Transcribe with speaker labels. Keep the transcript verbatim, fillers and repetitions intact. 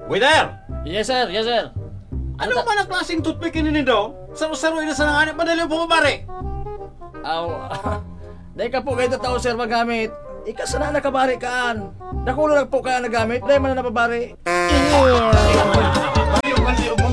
Speaker 1: Waiter!
Speaker 2: Yes, sir. Yes, sir.
Speaker 1: Ano ba na klaseng toothpick ini daw? Saro-saro ina sa nanganip, madali ang pumabari.
Speaker 2: Aw, dahil ka po kayo tao, sir, magamit. Ika sana nakabari kaan. Nakulo lang po kaya nagamit, dahil man na napabari.
Speaker 1: Baliw, baliw,